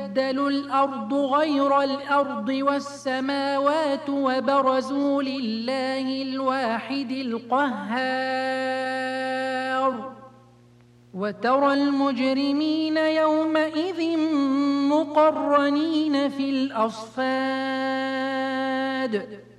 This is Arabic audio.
وتبدل الأرض غير الأرض والسماوات وبرزوا لله الواحد القهار وترى المجرمين يومئذ مقرنين في الأصفاد